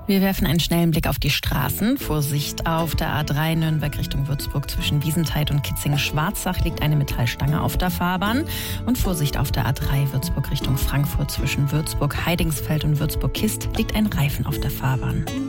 Wir werfen einen schnellen Blick auf die Straßen. Vorsicht auf der A3 Nürnberg Richtung Würzburg zwischen Wiesenthal und Kitzingen-Schwarzach liegt eine Metallstange auf der Fahrbahn. Und Vorsicht auf der A3 Würzburg Richtung Frankfurt zwischen Würzburg-Heidingsfeld und Würzburg-Kist liegt ein Reifen auf der Fahrbahn.